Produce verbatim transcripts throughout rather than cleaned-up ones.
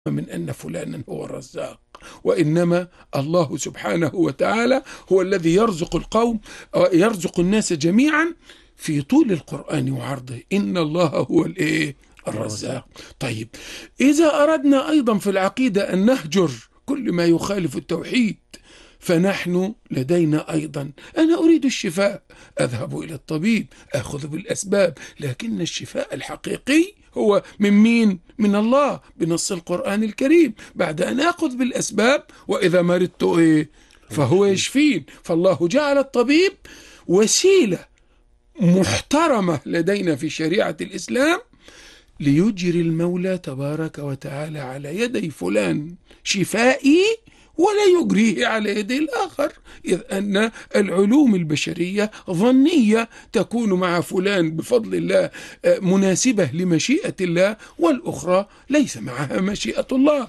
من أن فلانا هو الرزاق، وإنما الله سبحانه وتعالى هو الذي يرزق القوم يرزق الناس جميعا في طول القرآن وعرضه. إن الله هو الإيه؟ الرزاق. طيب، إذا أردنا أيضا في العقيدة أن نهجر كل ما يخالف التوحيد، فنحن لدينا أيضا أنا أريد الشفاء، أذهب إلى الطبيب، أخذ بالأسباب، لكن الشفاء الحقيقي هو من مين؟ من الله بنص القرآن الكريم. بعد أن أخذ بالأسباب وإذا مرضت إيه؟ فهو يشفين. فالله جعل الطبيب وسيلة محترمة لدينا في شريعة الإسلام ليجري المولى تبارك وتعالى على يدي فلان شفائي ولا يجريه على يدي الآخر، إذ أن العلوم البشرية ظنية تكون مع فلان بفضل الله مناسبة لمشيئة الله، والأخرى ليس معها مشيئة الله.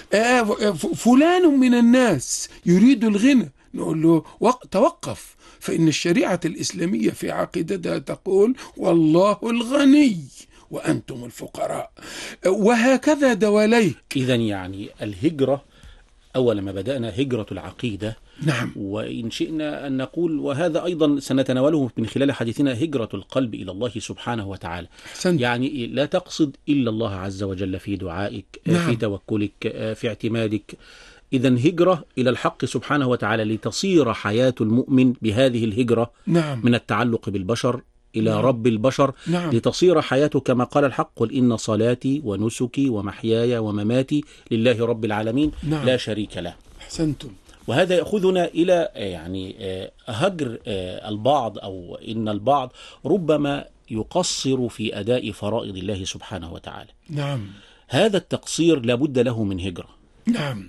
فلان من الناس يريد الغنى، نقول له توقف، فإن الشريعة الإسلامية في عقيدتها تقول والله الغني وأنتم الفقراء، وهكذا دواليك. إذن يعني الهجرة أول ما بدأنا هجرة العقيدة. نعم. وإن شئنا أن نقول، وهذا أيضا سنتناوله من خلال حديثنا، هجرة القلب إلى الله سبحانه وتعالى. أحسنت. يعني لا تقصد إلا الله عز وجل في دعائك، نعم. في توكلك، في اعتمادك. إذن هجرة إلى الحق سبحانه وتعالى لتصير حياة المؤمن بهذه الهجرة. نعم. من التعلق بالبشر إلى نعم. رب البشر. نعم. لتصير حياته كما قال الحق: قل إن صلاتي ونسكي ومحياي ومماتي لله رب العالمين. نعم. لا شريك له. أحسنتم. وهذا يأخذنا إلى يعني هجر البعض، أو إن البعض ربما يقصر في أداء فرائض الله سبحانه وتعالى. نعم. هذا التقصير لابد له من هجرة. نعم.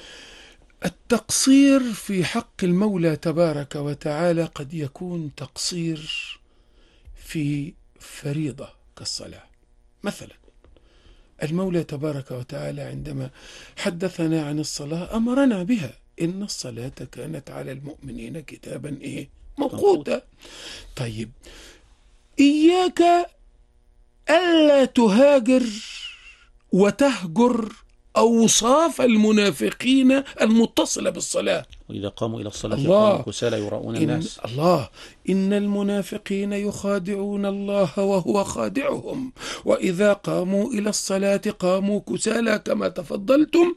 التقصير في حق المولى تبارك وتعالى قد يكون تقصير في فريضة كالصلاة مثلا. المولى تبارك وتعالى عندما حدثنا عن الصلاة أمرنا بها: إن الصلاة كانت على المؤمنين كتابا إيه؟ موقوتا. طيب، إياك ألا تهاجر وتهجر أوصاف المنافقين المتصلة بالصلاة. وإذا قاموا إلى الصلاة قاموا كسالى يراؤون الناس. إن الله إن المنافقين يخادعون الله وهو خادعهم، وإذا قاموا إلى الصلاة قاموا كسالى كما تفضلتم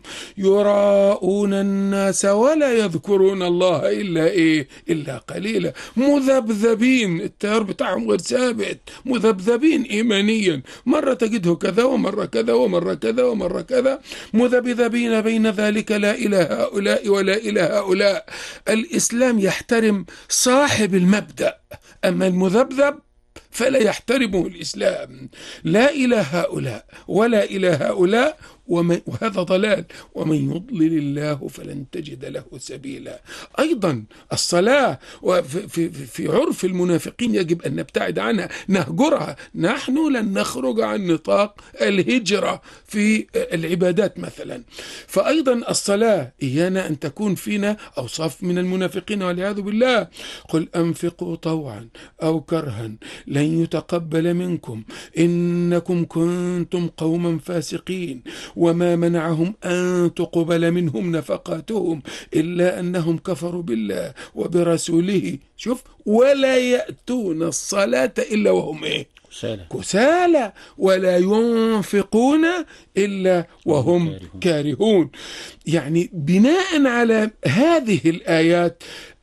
يراؤون الناس ولا يذكرون الله إلا إيه؟ إلا قليلا. مذبذبين، التيار بتاعهم غير ثابت، مذبذبين إيمانيا، مرة تجده كذا ومرة كذا ومرة كذا ومرة كذا، مذبذبين بين ذلك، لا إلى هؤلاء ولا إلى هؤلاء. الإسلام يحترم صاحب المبدأ، أما المذبذب فلا يحترمه الإسلام. لا إلى هؤلاء ولا إلى هؤلاء، وهذا ضلال، ومن يضلل الله فلن تجد له سبيلا. أيضا الصلاة في, في عرف المنافقين يجب أن نبتعد عنها، نهجرها. نحن لن نخرج عن نطاق الهجرة في العبادات مثلا. فأيضا الصلاة إيانا أن تكون فينا أوصاف من المنافقين والعياذ بالله: قل أنفقوا طوعا أو كرها لن يتقبل منكم إنكم كنتم قوما فاسقين وما منعهم أن تقبل منهم نفقاتهم إلا أنهم كفروا بالله وبرسوله. شوف، ولا يأتون الصلاة إلا وهم إيه؟ كسالى. كسالى ولا ينفقون إلا وهم كارهون. كارهون. يعني بناء على هذه الآيات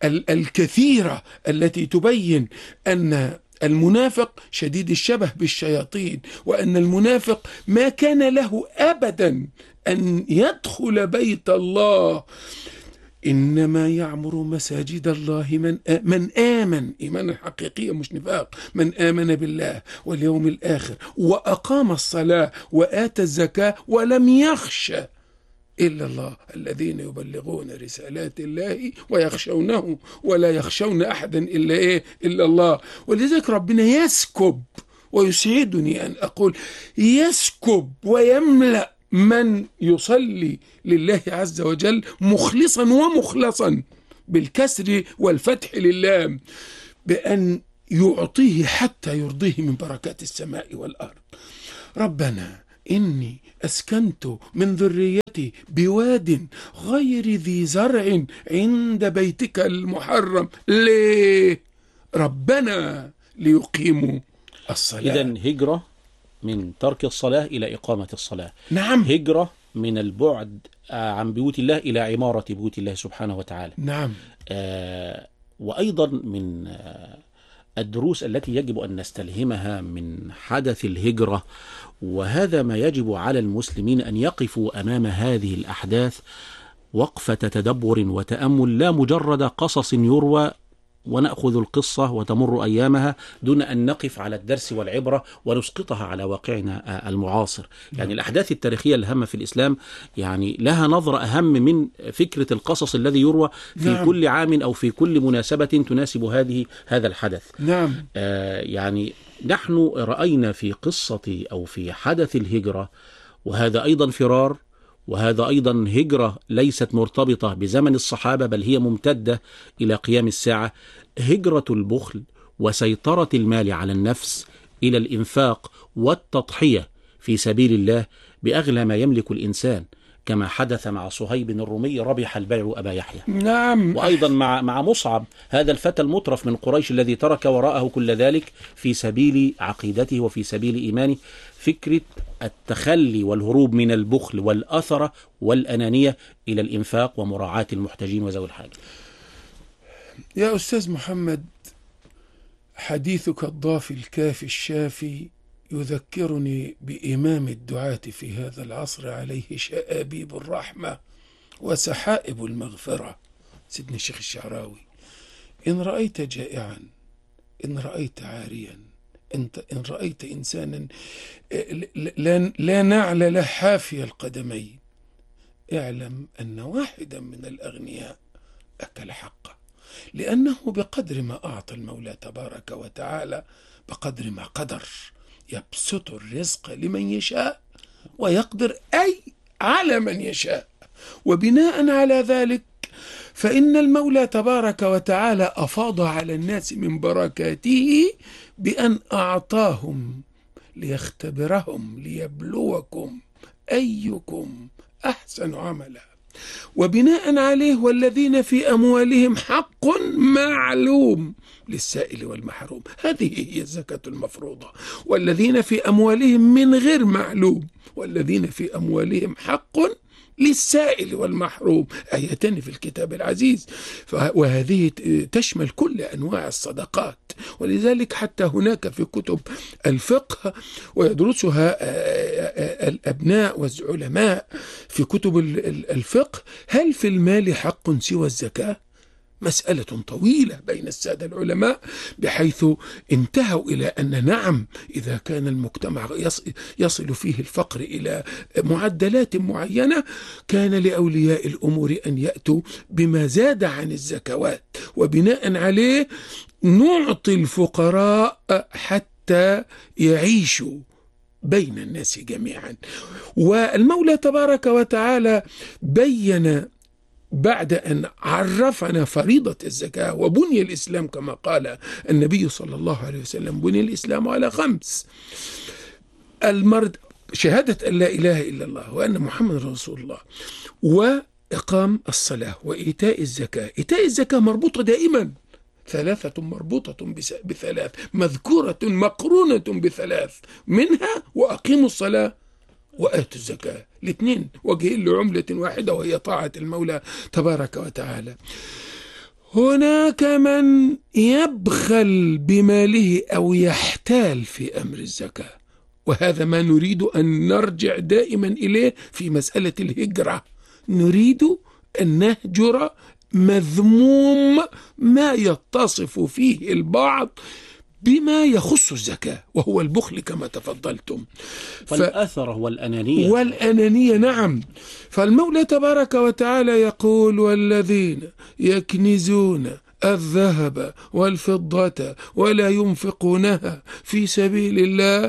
الكثيرة التي تبين أن المنافق شديد الشبه بالشياطين، وأن المنافق ما كان له أبدا أن يدخل بيت الله. إنما يعمر مساجد الله من من آمن إيمانا حقيقيا مش نفاق، من آمن بالله واليوم الآخر وأقام الصلاة وآتى الزكاة ولم يخشى إلا الله، الذين يبلغون رسالات الله ويخشونه ولا يخشون أحدا إلا إيه؟ إلا الله. ولذلك ربنا يسكب، ويسعدني أن أقول يسكب ويملأ من يصلي لله عز وجل مخلصا ومخلصا بالكسر والفتح لله، بأن يعطيه حتى يرضيه من بركات السماء والأرض. ربنا إني أسكنت من ذريتي بواد غير ذي زرع عند بيتك المحرم. ليه؟ ربنا ليقيموا الصلاة. إذن هجرة من ترك الصلاة إلى إقامة الصلاة. نعم. هجرة من البعد عن بيوت الله إلى عمارة بيوت الله سبحانه وتعالى. نعم. آه وأيضا من آه الدروس التي يجب أن نستلهمها من حدث الهجرة، وهذا ما يجب على المسلمين أن يقفوا أمام هذه الأحداث وقفة تدبر وتأمل، لا مجرد قصص يروى ونأخذ القصة وتمر أيامها دون أن نقف على الدرس والعبرة ونسقطها على واقعنا المعاصر. يعني الأحداث التاريخية الهامة في الإسلام يعني لها نظرة أهم من فكرة القصص الذي يروى في نعم. كل عام أو في كل مناسبة تناسب هذه هذا الحدث. نعم. آه يعني نحن رأينا في قصة أو في حدث الهجرة، وهذا أيضا فرار، وهذا أيضا هجرة ليست مرتبطة بزمن الصحابة بل هي ممتدة إلى قيام الساعة، هجرة البخل وسيطرة المال على النفس إلى الإنفاق والتضحية في سبيل الله بأغلى ما يملك الإنسان، كما حدث مع صهيب الرومي ربح البيع أبا يحيى. نعم. وأيضا مع مع مصعب هذا الفتى المترف من قريش الذي ترك وراءه كل ذلك في سبيل عقيدته وفي سبيل إيمانه. فكرة التخلي والهروب من البخل والأثرة والأنانية إلى الإنفاق ومراعاة المحتاجين وذوي الحاجة. يا أستاذ محمد، حديثك الضافي الكافي الشافي يذكرني بإمام الدعاة في هذا العصر عليه شآبيب الرحمة وسحائب المغفرة، سيدنا الشيخ الشعراوي: إن رأيت جائعا، إن رأيت عاريا، إن رأيت إنسانا لا نعل له حافي القدمين، اعلم أن واحدا من الأغنياء أكل حقه، لأنه بقدر ما أعطى المولى تبارك وتعالى بقدر ما قدر، يبسط الرزق لمن يشاء ويقدر أي على من يشاء. وبناء على ذلك فإن المولى تبارك وتعالى أفاض على الناس من بركاته بأن أعطاهم ليختبرهم ليبلوكم أيكم أحسن عملا. وبناء عليه والذين في أموالهم حق معلوم للسائل والمحروم، هذه هي الزكاة المفروضة. والذين في أموالهم من غير معلوم، والذين في أموالهم حق للسائل والمحروم، آيتان في الكتاب العزيز، وهذه تشمل كل أنواع الصدقات. ولذلك حتى هناك في كتب الفقه ويدرسها الأبناء والعلماء في كتب الفقه: هل في المال حق سوى الزكاة؟ مسألة طويلة بين السادة العلماء، بحيث انتهوا إلى أن نعم، إذا كان المجتمع يصل فيه الفقر إلى معدلات معينة كان لأولياء الأمور أن يأتوا بما زاد عن الزكوات، وبناء عليه نعطي الفقراء حتى يعيشوا بين الناس جميعا. والمولى تبارك وتعالى بين بعد أن عرفنا فريضة الزكاة وبني الإسلام كما قال النبي صلى الله عليه وسلم: بني الإسلام على خمس: المرد شهادة أن لا إله إلا الله وأن محمد رسول الله، وإقام الصلاة، وإيتاء الزكاة. إيتاء الزكاة مربوطة دائما، ثلاثة مربوطة بثلاث، مذكورة مقرونة بثلاث، منها وأقيموا الصلاة وآتوا الزكاة، الاثنين وجهين لعملة واحدة وهي طاعة المولى تبارك وتعالى. هناك من يبخل بماله أو يحتال في أمر الزكاة، وهذا ما نريد أن نرجع دائما إليه في مسألة الهجرة. نريد أن نهجر مذموم ما يتصف فيه البعض بما يخص الزكاة، وهو البخل كما تفضلتم، والأثرة والأنانية والأنانية نعم. فالمولى تبارك وتعالى يقول: والذين يكنزون الذهب والفضة ولا ينفقونها في سبيل الله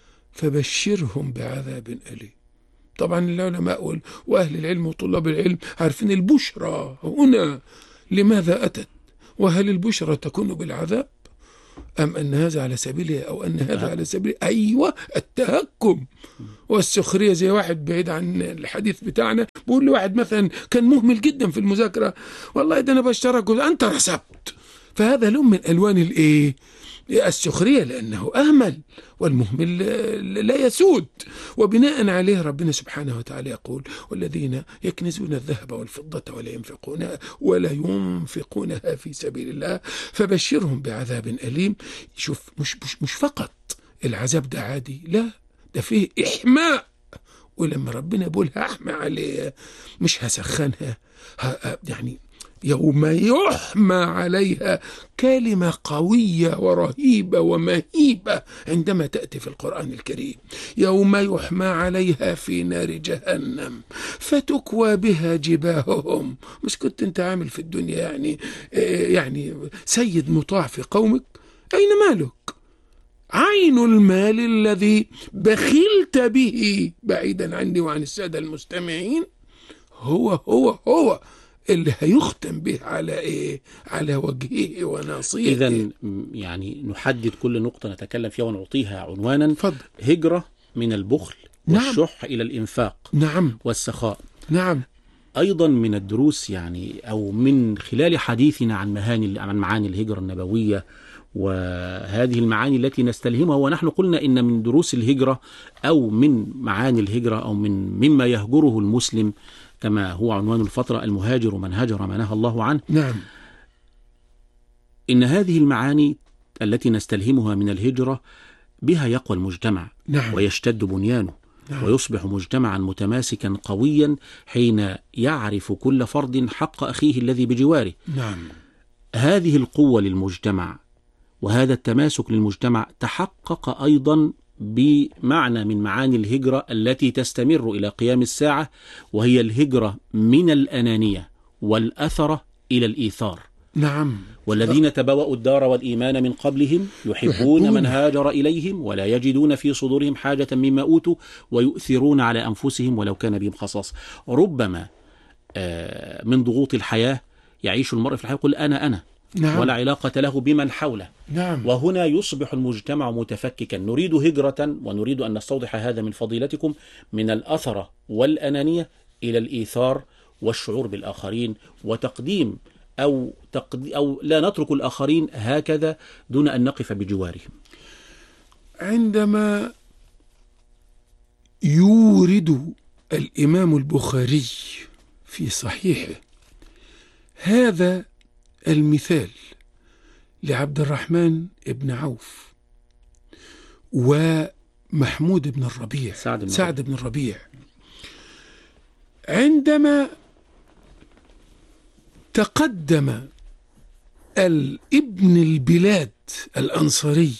فبشرهم بعذاب أليم. طبعا العلماء وأهل العلم وطلاب العلم عارفين البشرى هنا لماذا أتت، وهل البشرى تكون بالعذاب؟ أم أن هذا على سبيله أو أن هذا على سبيله. أيوة، التهكم والسخرية. زي واحد بعيد عن الحديث بتاعنا بقول لواحد مثلا كان مهمل جدا في المذاكرة، والله ده أنا بشترك، أنت رسبت. فهذا لون من ألوان الإيه؟ السخرية، لأنه أهمل، والمهمل لا يسود. وبناء عليه ربنا سبحانه وتعالى يقول: والذين يكنزون الذهب والفضة ولا ينفقونها ولا ينفقونها في سبيل الله فبشرهم بعذاب أليم. شوف، مش, مش, مش فقط العذاب ده عادي، لا، ده فيه إحماء. ولما ربنا يقول هحمى عليها مش هسخنها، يعني يوم يحمى عليها كلمة قوية ورهيبة ومهيبة عندما تأتي في القرآن الكريم. يوم يحمى عليها في نار جهنم فتكوى بها جباههم. مش كنت انت عامل في الدنيا يعني يعني سيد مطاع في قومك؟ أين مالك؟ عين المال الذي بخلت به بعيدا عني وعن السادة المستمعين هو هو هو اللي هيختم به على إيه؟ على وجهه وناصيه. إذن يعني نحدد كل نقطة نتكلم فيها ونعطيها عنوانا. فضل. هجرة من البخل والشح. نعم. إلى الإنفاق. نعم. والسخاء. نعم. أيضا من الدروس يعني أو من خلال حديثنا عن معاني عن معاني الهجرة النبوية وهذه المعاني التي نستلهمها، ونحن قلنا إن من دروس الهجرة أو من معاني الهجرة أو من مما يهجره المسلم كما هو عنوان الفترة: المهاجر من هجر ما نهى الله عنه. نعم. إن هذه المعاني التي نستلهمها من الهجرة بها يقوى المجتمع. نعم. ويشتد بنيانه. نعم. ويصبح مجتمعا متماسكا قويا حين يعرف كل فرد حق أخيه الذي بجواره. نعم. هذه القوة للمجتمع وهذا التماسك للمجتمع تحقق أيضا بمعنى من معاني الهجرة التي تستمر إلى قيام الساعة، وهي الهجرة من الأنانية والأثرة إلى الإيثار. نعم. والذين تبوأوا الدار والإيمان من قبلهم يحبون من هاجر إليهم ولا يجدون في صدورهم حاجة مما أوتوا ويؤثرون على أنفسهم ولو كان بهم خصاصة. ربما من ضغوط الحياة يعيش المرء في الحياة يقول أنا أنا نعم. ولا علاقة له بمن حوله. نعم. وهنا يصبح المجتمع متفككا. نريد هجرة ونريد أن نستوضح هذا من فضيلتكم من الأثرة والأنانية إلى الإيثار والشعور بالآخرين وتقديم أو, تقدي أو لا نترك الآخرين هكذا دون أن نقف بجوارهم. عندما يورد الإمام البخاري في صحيحه هذا المثال لعبد الرحمن بن عوف ومحمود بن الربيع سعد بن, سعد بن الربيع، عندما تقدم الابن البلاد الأنصاري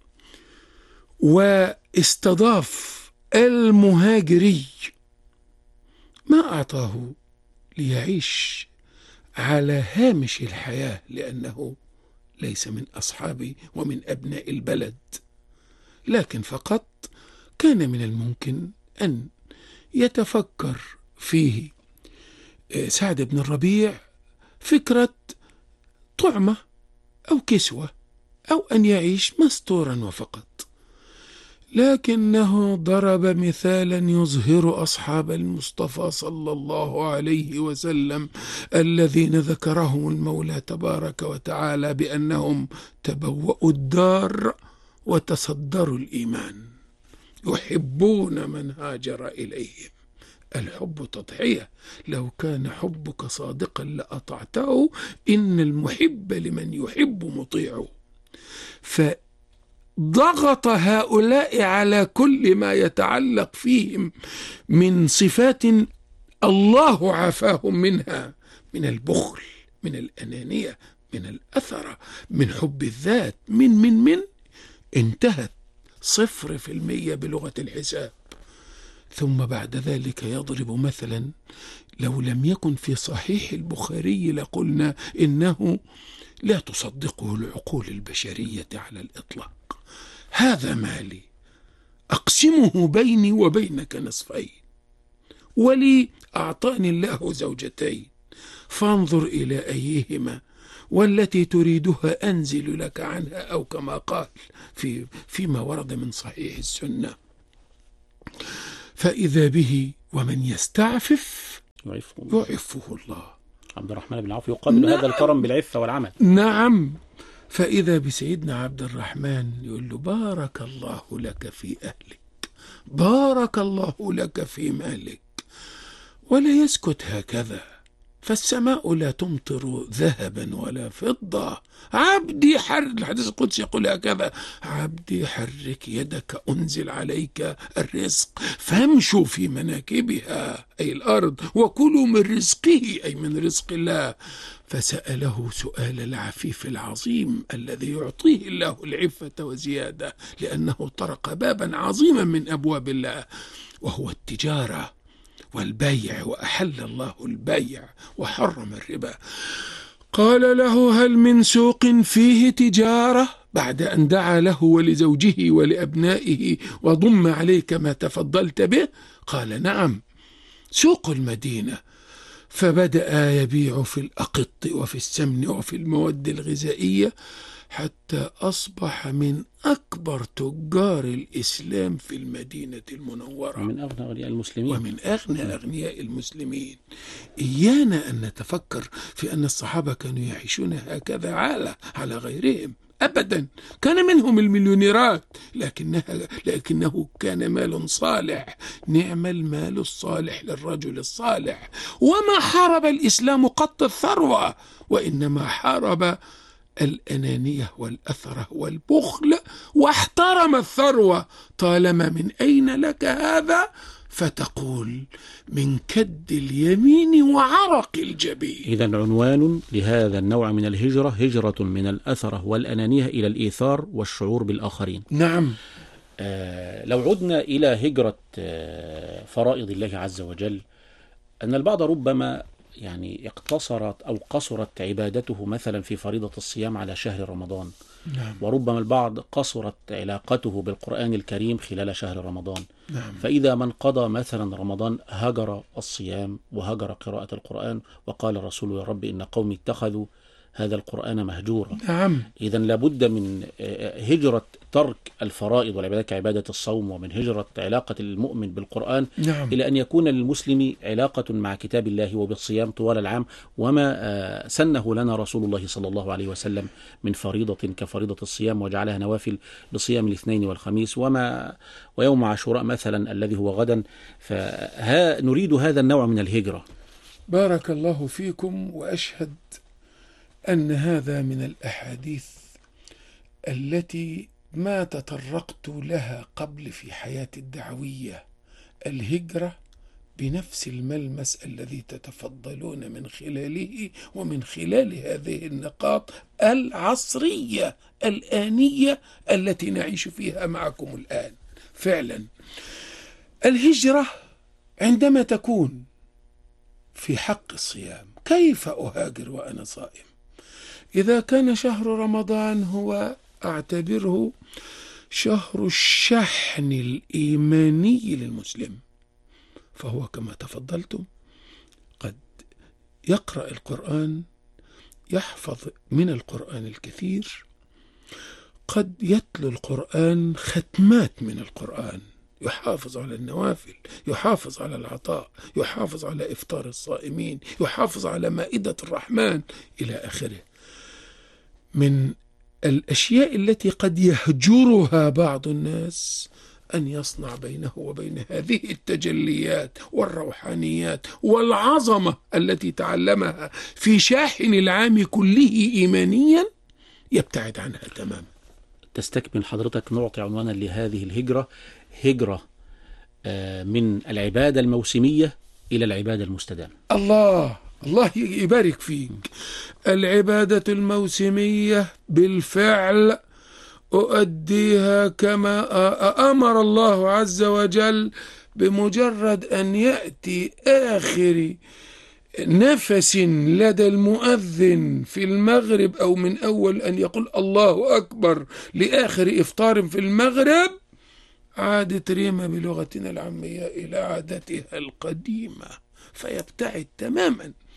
واستضاف المهاجري ما أعطاه ليعيش على هامش الحياة لأنه ليس من أصحابي ومن أبناء البلد، لكن فقط كان من الممكن أن يتفكر فيه سعد بن الربيع فكرة طعمة أو كسوة أو أن يعيش مستورا وفقط، لكنه ضرب مثالا يظهر أصحاب المصطفى صلى الله عليه وسلم الذين ذكرهم المولى تبارك وتعالى بأنهم تبوأوا الدار وتصدروا الإيمان، يحبون من هاجر إليهم. الحب تضحية، لو كان حبك صادقا لأطعته، إن المحب لمن يحب مطيعه. فضغط هؤلاء على كل ما يتعلق فيهم من صفات الله عافاهم منها، من البخل، من الأنانية، من الأثرة، من حب الذات، من من من انتهت صفر في المية بلغة الحساب. ثم بعد ذلك يضرب مثلا لو لم يكن في صحيح البخاري لقلنا إنه لا تصدقه العقول البشرية على الإطلاق. هذا مالي أقسمه بيني وبينك نصفين، ولي أعطاني الله زوجتين، فانظر إلى أيهما والتي تريدها أنزل لك عنها، أو كما قال في فيما ورد من صحيح السنة. فإذا به ومن يستعفف يعفه الله. عبد الرحمن بن عوف يقابل نعم. هذا الكرم بالعفة والعمل. نعم. فإذا بسيدنا عبد الرحمن يقول له بارك الله لك في أهلك، بارك الله لك في مالك، ولا يسكت هكذا، فالسماء لا تمطر ذهبا ولا فضة. عبدي حرك، الحديث القدسي يقول هكذا: عبدي حرك يدك أنزل عليك الرزق فامشوا في مناكبها، أي الأرض، وكلوا من رزقه، أي من رزق الله. فسأله سؤال العفيف العظيم الذي يعطيه الله العفة وزيادة، لأنه طرق بابا عظيما من أبواب الله، وهو التجارة والبيع، وأحل الله البيع وحرم الربا. قال له: هل من سوق فيه تجارة؟ بعد أن دعا له ولزوجه ولأبنائه وضم عليه كما تفضلت به. قال: نعم، سوق المدينة. فبدأ يبيع في الأقط وفي السمن وفي المواد الغذائية، حتى أصبح من أكبر تجار الإسلام في المدينة المنورة، ومن أغنى أغنياء المسلمين ومن أغنى أغنياء المسلمين. إيانا أن نتفكر في أن الصحابة كانوا يعيشون هكذا على على غيرهم أبدا. كان منهم المليونيرات، لكنها لكنه كان مال صالح. نعم المال الصالح للرجل الصالح. وما حارب الإسلام قط الثروة، وإنما حارب الأنانية والأثرة والبخل، واحترم الثروة. طالما من أين لك هذا؟ فتقول: من كد اليمين وعرق الجبين. إذن عنوان لهذا النوع من الهجرة هجرة من الأثرة والأنانية إلى الإيثار والشعور بالآخرين. نعم. آه لو عدنا إلى هجرة آه فرائض الله عز وجل، أن البعض ربما يعني اقتصرت أو قصرت عبادته مثلا في فريضة الصيام على شهر رمضان. نعم. وربما البعض قصرت علاقته بالقرآن الكريم خلال شهر رمضان. نعم. فإذا من قضى مثلا رمضان هجر الصيام وهجر قراءة القرآن، وقال الرسول: يا رب إن قومي اتخذوا هذا القرآن مهجورا. نعم. إذن لابد من هجرة ترك الفرائض والعبادات كعبادة الصوم، ومن هجرة علاقة المؤمن بالقرآن. نعم. إلى أن يكون للمسلم علاقة مع كتاب الله وبالصيام طوال العام، وما سنه لنا رسول الله صلى الله عليه وسلم من فريضة كفريضة الصيام، وجعلها نوافل بصيام الاثنين والخميس، وما ويوم عاشوراء مثلا الذي هو غدا. فنريد هذا النوع من الهجرة. بارك الله فيكم. وأشهد أن هذا من الأحاديث التي ما تطرقت لها قبل في حياتي الدعوية. الهجرة بنفس الملمس الذي تتفضلون من خلاله، ومن خلال هذه النقاط العصرية الآنية التي نعيش فيها معكم الآن. فعلا الهجرة عندما تكون في حق الصيام، كيف أهاجر وأنا صائم؟ إذا كان شهر رمضان هو أعتبره شهر الشحن الإيماني للمسلم، فهو كما تفضلتم قد يقرأ القرآن، يحفظ من القرآن الكثير، قد يتلو القرآن ختمات من القرآن، يحافظ على النوافل، يحافظ على العطاء، يحافظ على إفطار الصائمين، يحافظ على مائدة الرحمن إلى آخره. من الأشياء التي قد يهجرها بعض الناس أن يصنع بينه وبين هذه التجليات والروحانيات والعظمة التي تعلمها في شاحن العام كله إيمانيا، يبتعد عنها تماما. تستكمل حضرتك، نعطي عنوانا لهذه الهجرة: هجرة من العبادة الموسمية إلى العبادة المستدامة. الله الله يبارك فيك. العبادة الموسمية بالفعل أؤديها كما أمر الله عز وجل، بمجرد أن يأتي آخر نفس لدى المؤذن في المغرب، أو من أول أن يقول الله أكبر لآخر إفطار في المغرب، عادت ريما بلغتنا العامية إلى عادتها القديمة، فيبتعد تماما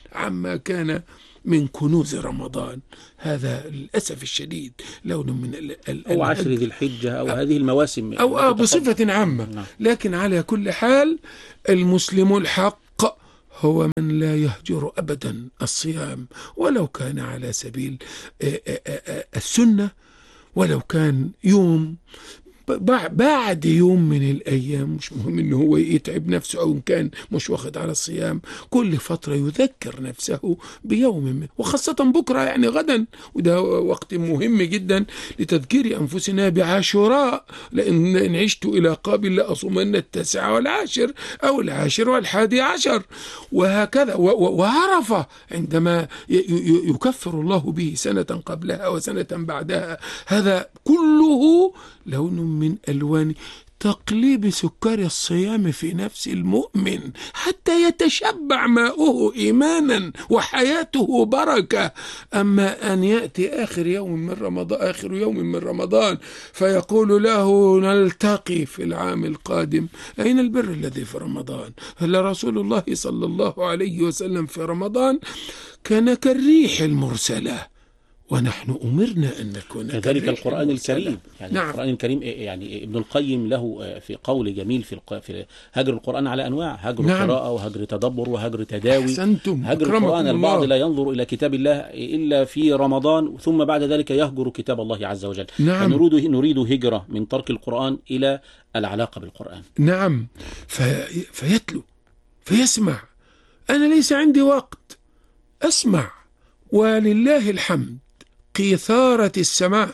عما كان من كنوز رمضان. هذا للأسف الشديد لون من ال ال أو عشر ذي الحجة أو هذه المواسم أو آه بصفة عامة. لكن على كل حال المسلم الحق هو من لا يهجر أبدا الصيام، ولو كان على سبيل السنة، ولو كان يوم بعد يوم من الأيام، مش مهم إنه هو يتعب نفسه أو إن كان مش واخد على الصيام، كل فترة يذكر نفسه بيوم منه، وخاصة بكرة يعني غدا، وده وقت مهم جدا لتذكير أنفسنا بعاشوراء، لأن إن عشت إلى قابل لأصومن التاسع والعاشر أو العاشر والحادي عشر، وهكذا. وعرفة عندما يكفر الله به سنة قبلها وسنة بعدها، هذا كله لون من ألوان تقليب سكر الصيام في نفس المؤمن حتى يتشبع ماؤه إيمانا وحياته بركة. أما أن يأتي آخر يوم من رمضان آخر يوم من رمضان فيقول له نلتقي في العام القادم، أين البر الذي في رمضان؟ هل رسول الله صلى الله عليه وسلم في رمضان كان كالريح المرسلة، ونحن أمرنا أن نكون كذلك القرآن الكريم. يعني نعم. القرآن الكريم يعني ابن القيم له في قول جميل في في هجر القرآن على أنواع: هجر نعم. قراءة، وهجر تدبر، وهجر تداوي. أحسنتم. هجر القرآن البعض لا ينظر إلى كتاب الله إلا في رمضان، ثم بعد ذلك يهجر كتاب الله عز وجل. نعم. فنريد نريد هجرة من ترك القرآن إلى العلاقة بالقرآن. نعم. في فيتلو فيسمع. أنا ليس عندي وقت أسمع، ولله الحمد قيثارة السماء،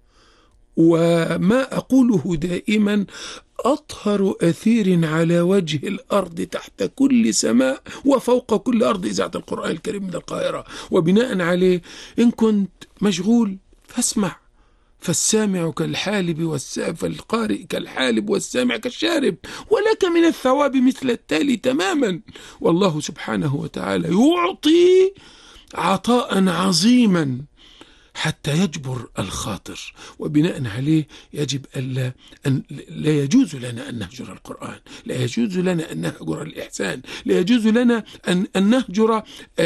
وما أقوله دائما أطهر أثير على وجه الأرض تحت كل سماء وفوق كل أرض إذاعة القرآن الكريم من القاهرة. وبناء عليه إن كنت مشغول فاسمع، فالسامع كالحالب والسامع، فالقارئ كالحالب والسامع كالشارب، ولك من الثواب مثل التالي تماما. والله سبحانه وتعالى يعطي عطاء عظيما حتى يجبر الخاطر، وبناء عليه يجب ألا أن لا يجوز لنا أن نهجر القرآن، لا يجوز لنا أن نهجر الإحسان، لا يجوز لنا أن, أن نهجر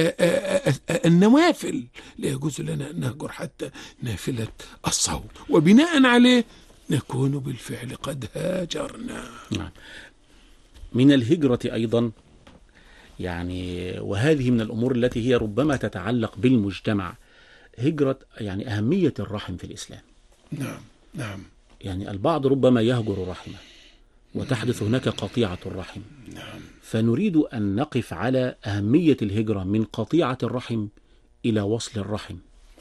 النوافل، لا يجوز لنا أن نهجر حتى نافلة الصوم، وبناء عليه نكون بالفعل قد هاجرنا. نعم. من الهجرة أيضا يعني، وهذه من الأمور التي هي ربما تتعلق بالمجتمع، هجرة يعني أهمية الرحم في الإسلام. نعم نعم. يعني البعض ربما يهجر رحمه وتحدث هناك قطيعة الرحم. نعم. فنريد أن نقف على أهمية الهجرة من قطيعة الرحم إلى وصل الرحم.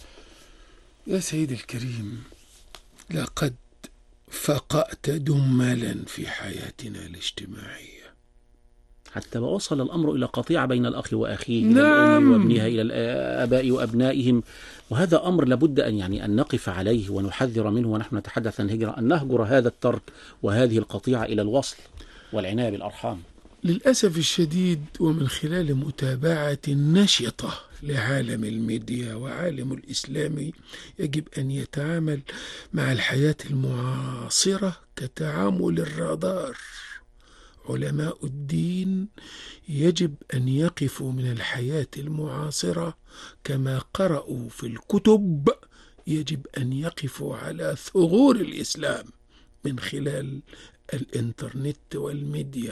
يا سيدي الكريم، لقد فقأت دملا في حياتنا الاجتماعية حتى وصل الأمر إلى قطيعة بين الأخ وأخيه، نعم. إلى الأم وابنها، إلى الآباء وأبنائهم. وهذا أمر لابد أن يعني أن نقف عليه ونحذر منه ونحن نتحدث عن الهجرة، أن نهجر هذا الترك وهذه القطيعة إلى الوصل والعناية بالأرحام. للأسف الشديد، ومن خلال متابعة نشطة لعالم الميديا وعالم الإسلامي، يجب أن يتعامل مع الحياة المعاصرة كتعامل الرادار. علماء الدين يجب أن يقفوا من الحياة المعاصرة كما قرأوا في الكتب، يجب أن يقفوا على ثغور الإسلام من خلال الإنترنت والميديا،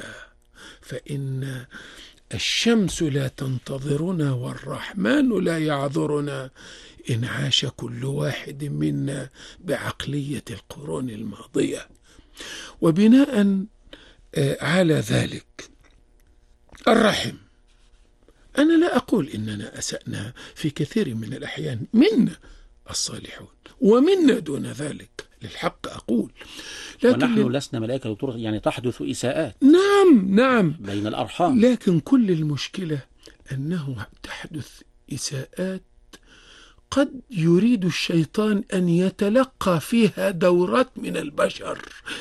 فإن الشمس لا تنتظرنا والرحمن لا يعذرنا إن عاش كل واحد منا بعقلية القرون الماضية. وبناء على ذلك الرحم، أنا لا أقول إننا أسأنا في كثير من الأحيان، منا الصالحون ومنا دون ذلك، للحق أقول، لكن ونحن لسنا ملائكة دكتور، يعني تحدث إساءات. نعم نعم بين الأرحام، لكن كل المشكلة أنه تحدث إساءات قد يريد الشيطان أن يتلقى فيها دورات من البشر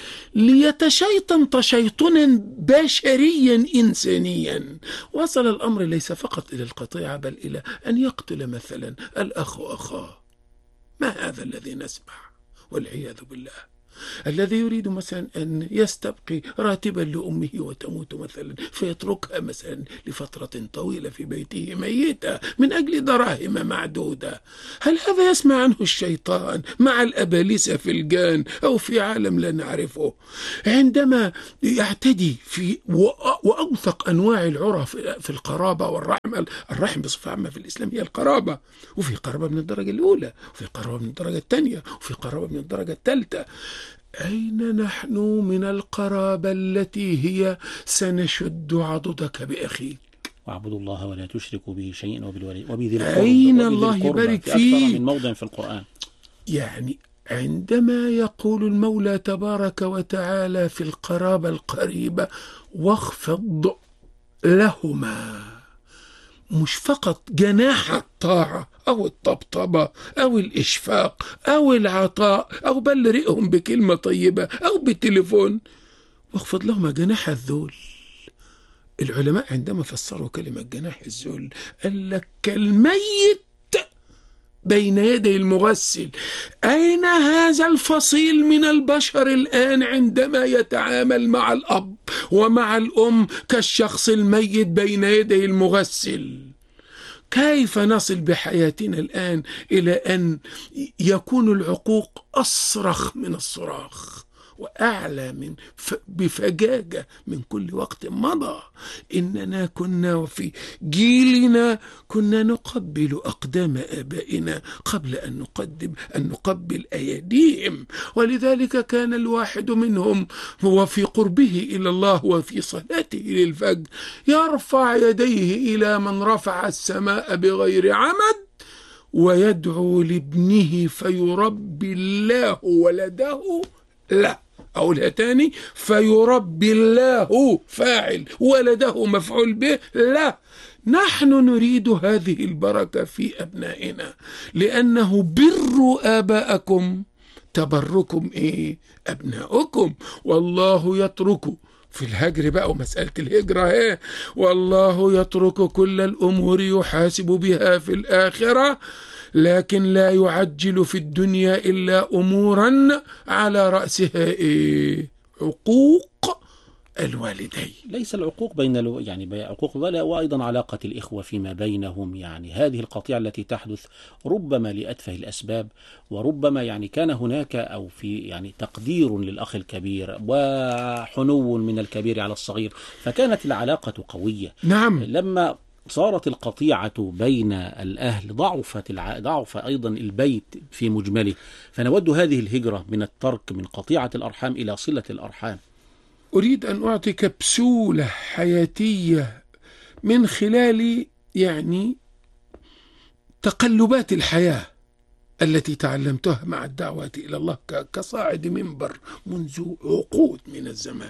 ليتشيطن تشيطنا بشريا إنسانيا. وصل الأمر ليس فقط إلى القطيعة بل إلى أن يقتل مثلا الأخ أخاه. ما هذا الذي نسمع والعياذ بالله؟ الذي يريد مثلا أن يستبقي راتبا لأمه وتموت مثلا فيتركها مثلا لفترة طويلة في بيته ميتة من أجل دراهم معدودة، هل هذا يسمع عنه الشيطان مع الأبالسة في الجان أو في عالم لا نعرفه؟ عندما يعتدي في وأوثق أنواع العرى في القرابة والرحم، الرحم بصفة عامة في الإسلام هي القرابة، وفي قرابة من الدرجة الأولى، وفي قرابة من الدرجة الثانية، وفي قرابة من الدرجة الثالثة. أين نحن من القرابة التي هي سنشد عضدك بأخيك؟ واعبدوا الله ولا تشركوا به شيئا وبالوالدين وبذي القربى. أين الله يبارك في أكثر فيك؟ من موضع في القرآن. يعني عندما يقول المولى تبارك وتعالى في القرابة القريبة واخفض لهما، مش فقط جناح الطاعة أو الطبطبة أو الإشفاق أو العطاء أو بل رئهم بكلمة طيبة أو بالتليفون، واخفض لهما جناح الذل. العلماء عندما فسروا كلمة جناح الذل قال لك كالميت بين يدي المغسل. أين هذا الفصيل من البشر الآن عندما يتعامل مع الأب ومع الأم كالشخص الميت بين يدي المغسل؟ كيف نصل بحياتنا الآن إلى أن يكون العقوق أصرخ من الصراخ وأعلى من بفجاجة من كل وقت مضى؟ إننا كنا وفي جيلنا كنا نقبل أقدام آبائنا قبل أن نقدم أن نقبل أيديهم، ولذلك كان الواحد منهم هو في قربه إلى الله وفي صلاته للفجر يرفع يديه إلى من رفع السماء بغير عمد ويدعو لابنه فيربي الله ولده لا أقولها تاني، فيربي الله فاعل ولده مفعول به لا. نحن نريد هذه البركة في أبنائنا، لأنه بروا آباءكم تبركم إيه أبناؤكم. والله يترك في الهجر بقى ومسألة الهجرة هي والله يترك كل الأمور يحاسب بها في الآخرة، لكن لا يعجل في الدنيا إلا أمورا على رأسها إيه؟ عقوق الوالدين. ليس العقوق بين الو... يعني عقوق ولا وأيضا علاقة الإخوة فيما بينهم. يعني هذه القطيعة التي تحدث ربما لأتفه الأسباب، وربما يعني كان هناك أو في يعني تقدير للأخ الكبير وحنو من الكبير على الصغير، فكانت العلاقة قوية. نعم. لما صارت القطيعة بين الأهل ضعفت الع... ضعف أيضا البيت في مجمله، فنود هذه الهجرة من الترك من قطيعة الأرحام إلى صلة الأرحام. أريد أن أعطي كبسولة حياتية من خلال يعني تقلبات الحياة التي تعلمتها مع الدعوة إلى الله كصاعد منبر منذ عقود من الزمان.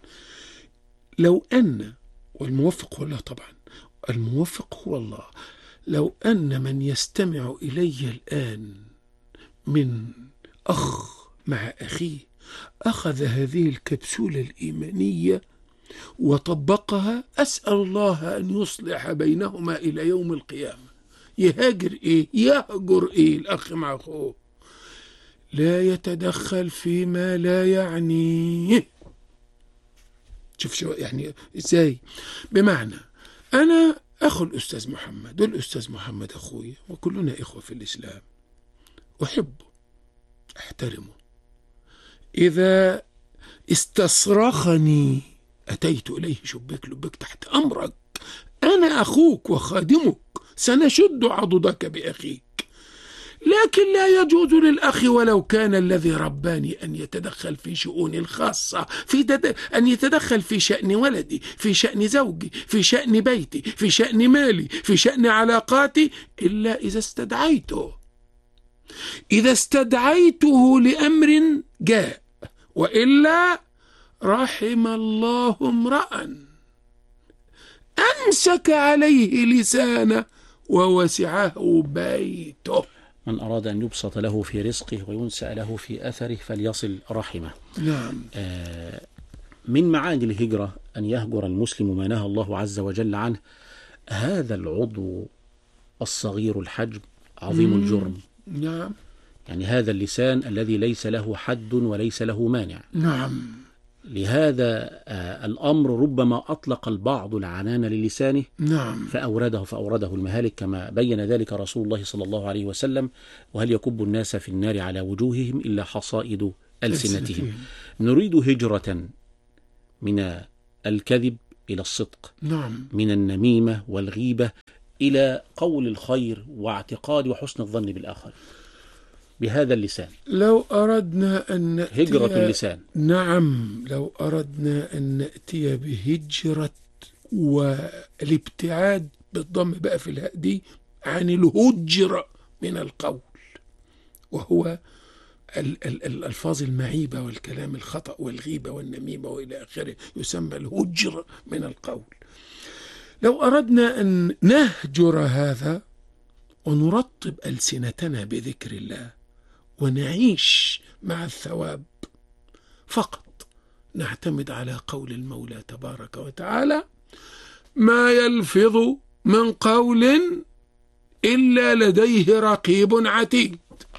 لو أن، والموفق هو الله طبعا، الموفق هو الله، لو أن من يستمع إلي الآن من أخ مع أخيه أخذ هذه الكبسولة الإيمانية وطبقها، أسأل الله أن يصلح بينهما إلى يوم القيامة. يهاجر إيه؟ يهجر إيه الأخ مع أخوه؟ لا يتدخل فيما لا يعنيه. شوف شو يعني إزاي؟ بمعنى أنا أخو الأستاذ محمد والأستاذ محمد أخوي وكلنا إخوة في الإسلام، أحبه أحترمه، إذا استصرخني أتيت إليه شبيك لبيك تحت أمرك، أنا أخوك وخادمك سنشد عضدك بأخيك. لكن لا يجوز للأخ ولو كان الذي رباني أن يتدخل في شؤوني الخاصة، في دد... أن يتدخل في شأن ولدي، في شأن زوجي، في شأن بيتي، في شأن مالي، في شأن علاقاتي، إلا إذا استدعيته. إذا استدعيته لأمر جاء، وإلا رحم الله امرأ أمسك عليه لسانه ووسعه بيته. من أراد أن يبسط له في رزقه وينسأ له في أثره فليصل رحمه. نعم. آه من معاني الهجرة أن يهجر المسلم ما نهى الله عز وجل عنه. هذا العضو الصغير الحجم عظيم الجرم. نعم. يعني هذا اللسان الذي ليس له حد وليس له مانع. نعم. لهذا آه الأمر ربما أطلق البعض العنان للسانه نعم. فأورده فأورده المهالك كما بين ذلك رسول الله صلى الله عليه وسلم: وهل يكب الناس في النار على وجوههم إلا حصائد ألسنتهم. نريد هجرة من الكذب إلى الصدق، نعم. من النميمة والغيبة إلى قول الخير واعتقاد وحسن الظن بالآخر بهذا اللسان. لو أردنا أن نأتي هجرة اللسان. نعم، لو أردنا أن نأتي بهجرة والابتعاد بالضم بقى في الهاء دي عن الهجر من القول، وهو الألفاظ المعيبة والكلام الخطأ والغيبة والنميمة وإلى آخره، يسمى الهجر من القول. لو أردنا أن نهجر هذا ونرطب ألسنتنا بذكر الله ونعيش مع الثواب، فقط نعتمد على قول المولى تبارك وتعالى: ما يلفظ من قول إلا لديه رقيب عتيد.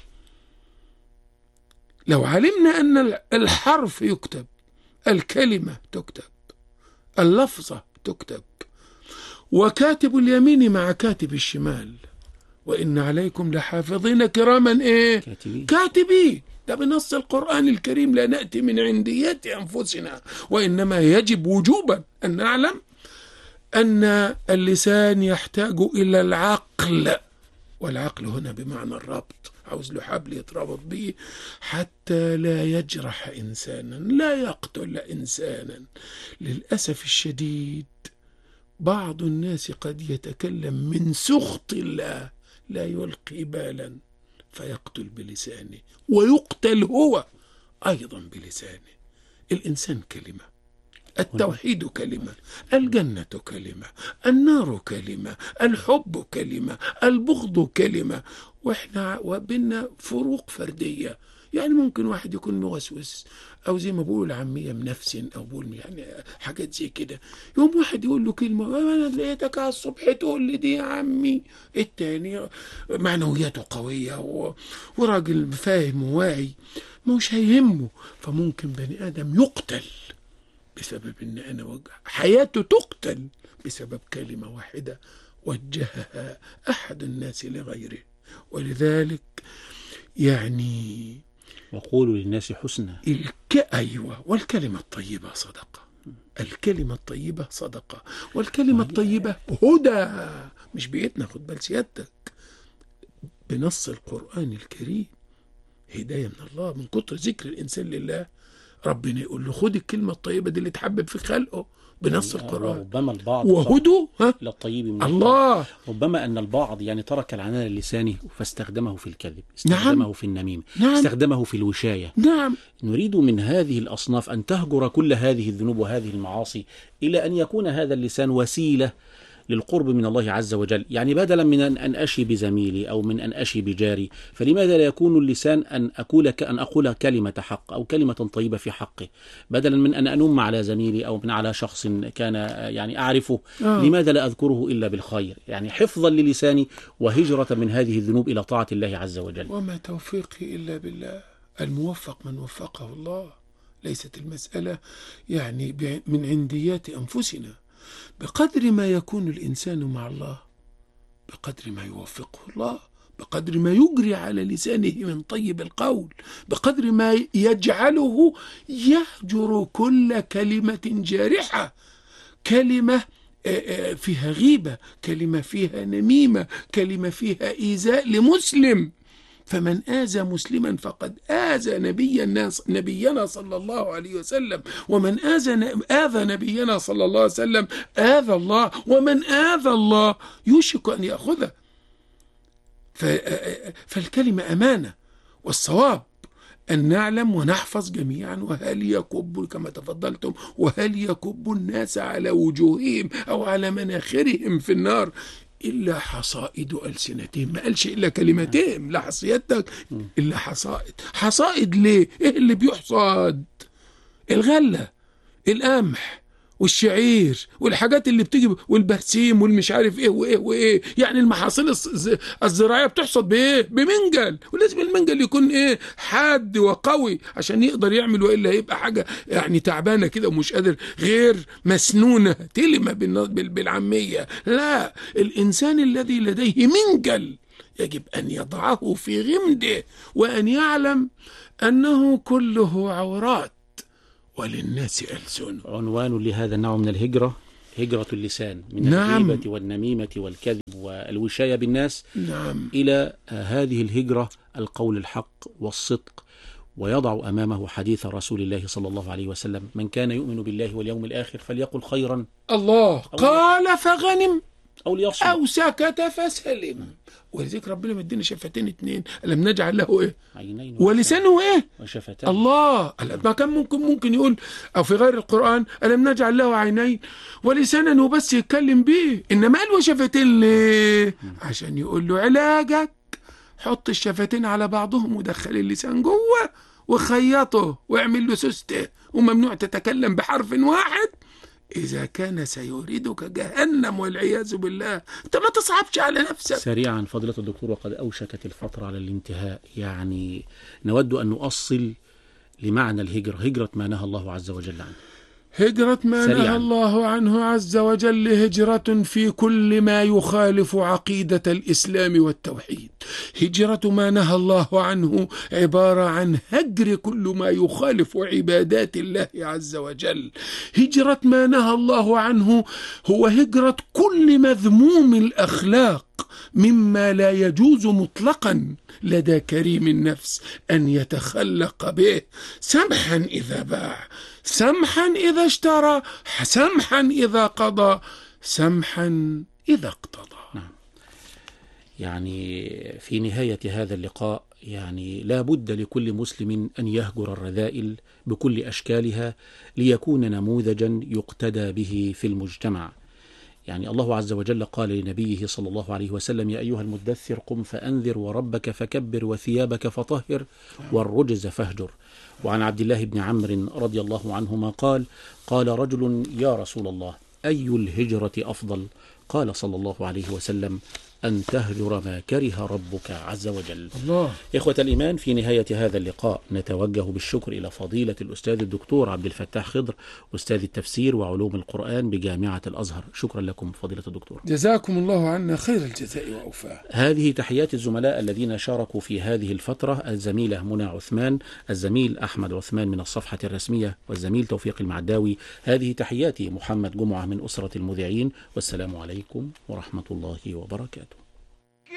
لو علمنا أن الحرف يكتب، الكلمة تكتب، اللفظة تكتب، وكاتب اليمين مع كاتب الشمال، وإن عليكم لحافظين كراما إيه؟ كاتبين. كاتبين. ده بنص القرآن الكريم، لا نأتي من عنديات أنفسنا، وإنما يجب وجوبا أن نعلم أن اللسان يحتاج إلى العقل، والعقل هنا بمعنى الربط، عاوز له حبل يتربط به حتى لا يجرح إنسانا، لا يقتل إنسانا. للأسف الشديد بعض الناس قد يتكلم من سخط الله لا يلقي بالا فيقتل بلسانه، ويقتل هو أيضا بلسانه. الإنسان كلمة، التوحيد كلمة، الجنة كلمة، النار كلمة، الحب كلمة، البغض كلمة، وإحنا وبيننا فروق فردية. يعني ممكن واحد يكون موسوس أو زي ما بقول العامية منفسن، أو بقول يعني حاجات زي كده، يوم واحد يقول له كلمة أنا لقيتك على الصبح تقول لي دي يا عمي، التاني معنوياته قوية وراجل فاهم وواعي مش هيهمه، فممكن بني آدم يقتل بسبب إن أنا وجه حياته تقتل بسبب كلمة واحدة وجهها أحد الناس لغيره. ولذلك يعني وقولوا للناس حسنا. الك... أيوة، والكلمة الطيبة صدقة، الكلمة الطيبة صدقة، والكلمة الطيبة هدى، مش بيتنا. خد بال سيادتك، بنص القرآن الكريم هداية من الله. من كتر ذكر الإنسان لله ربنا يقول له خد الكلمة الطيبة دي اللي تحبب في خلقه بنص القرآن. ربما البعض وهدوا إلى الطيب من الله. ربما أن البعض يعني ترك العنان اللساني فاستخدمه في الكذب، استخدمه نعم. في النميمة، نعم. استخدمه في الوشاية. نعم. نريد من هذه الأصناف أن تهجر كل هذه الذنوب وهذه المعاصي إلى أن يكون هذا اللسان وسيلة للقرب من الله عز وجل. يعني بدلا من أن أشي بزميلي أو من أن أشي بجاري، فلماذا لا يكون اللسان أن أقول أن أقول كلمة حق أو كلمة طيبة في حقه، بدلا من أن أنم على زميلي أو من على شخص كان يعني أعرفه، آه. لماذا لا أذكره إلا بالخير؟ يعني حفظا للساني وهجرة من هذه الذنوب إلى طاعة الله عز وجل. وما توفيقي إلا بالله، الموفق من وفقه الله. ليست المسألة يعني من عنديات أنفسنا. بقدر ما يكون الإنسان مع الله بقدر ما يوفقه الله، بقدر ما يجري على لسانه من طيب القول، بقدر ما يجعله يهجر كل كلمة جارحة، كلمة فيها غيبة، كلمة فيها نميمة، كلمة فيها إيذاء لمسلم. فمن آذى مسلما فقد آذى نبينا نبينا صلى الله عليه وسلم، ومن آذى آذى نبينا صلى الله عليه وسلم آذى الله، ومن آذى الله يوشك أن يأخذه. فالكلمة أمانة، والصواب أن نعلم ونحفظ جميعا. وهل يكب كما تفضلتم، وهل يكب الناس على وجوههم أو على مناخرهم في النار إلا حصائد ألسنتهم. ما قالش إلا كلمتين، لا حصيتك إلا حصائد. حصائد ليه؟ إيه اللي بيحصد؟ الغلة، القمح، والشعير والحاجات اللي بتيجي والبرسيم والمش عارف ايه وايه وايه، يعني المحاصيل الز- الزراعيه بتحصد بايه؟ بمنجل، ولازم المنجل يكون ايه؟ حاد وقوي عشان يقدر يعمل، والا هيبقى حاجه يعني تعبانه كده ومش قادر، غير مسنونه تلمه بالن- بال- بالعاميه. لا، الانسان الذي لديه منجل يجب ان يضعه في غمده، وان يعلم انه كله عورات وللناس ألسن. عنوان لهذا النوع من الهجرة هجرة اللسان من نعم. الغيبة والنميمة والكذب والوشاية بالناس نعم. إلى هذه الهجرة القول الحق والصدق، ويضع أمامه حديث رسول الله صلى الله عليه وسلم: من كان يؤمن بالله واليوم الآخر فليقل خيرا الله قال فغنم أو ليصمت أو سكت فسلم. ولذلك ربنا مدينا شفتين اتنين، ألم نجعل له إيه؟ عينين ولسانه إيه؟ وشفتين. الله، ما كان ممكن ممكن يقول أو في غير القرآن ألم نجعل له عينين ولسانا وبس يتكلم بيه، إنما قال وشفتين ليه؟ عشان يقول له علاجك حط الشفتين على بعضهم ودخل اللسان جوه وخيطه واعمل له سوسته، وممنوع تتكلم بحرف واحد إذا كان سيوردك جهنم والعياذ بالله. أنت ما تصعبش على نفسك. سريعا فضيلة الدكتور، وقد أوشكت الفترة على الانتهاء، يعني نود أن نؤصل لمعنى الهجرة، هجرة ما نهى الله عز وجل عنه. هجرة ما سريعاً. نهى الله عنه عز وجل هجرة في كل ما يخالف عقيدة الإسلام والتوحيد. هجرة ما نهى الله عنه عبارة عن هجر كل ما يخالف عبادات الله عز وجل. هجرة ما نهى الله عنه هو هجرة كل مذموم الأخلاق مما لا يجوز مطلقا لدى كريم النفس أن يتخلق به، سمحا إذا باع، سمحا إذا اشترى، سمحا إذا قضى، سمحا إذا اقتضى. نعم. يعني في نهاية هذا اللقاء يعني لا بد لكل مسلم أن يهجر الرذائل بكل أشكالها ليكون نموذجا يقتدى به في المجتمع. يعني الله عز وجل قال لنبيه صلى الله عليه وسلم: يا أيها المدثر قم فأنذر وربك فكبر وثيابك فطهر والرجز فاهجر. وعن عبد الله بن عمرو رضي الله عنهما قال: قال رجل: يا رسول الله، أي الهجرة أفضل؟ قال صلى الله عليه وسلم: أن تهجر ما كره ربك عز وجل. الله. إخوة الإيمان، في نهاية هذا اللقاء نتوجه بالشكر إلى فضيلة الأستاذ الدكتور عبد الفتاح خضر، أستاذ التفسير وعلوم القرآن بجامعة الأزهر. شكرا لكم فضيلة الدكتور. جزاكم الله عنا خير الجزاء وأوفاه. هذه تحيات الزملاء الذين شاركوا في هذه الفترة: الزميلة منى عثمان، الزميل أحمد عثمان من الصفحة الرسمية، والزميل توفيق المعداوي. هذه تحياتي محمد جمعة من أسرة المذيعين، والسلام عليكم ورحمة الله وبركاته.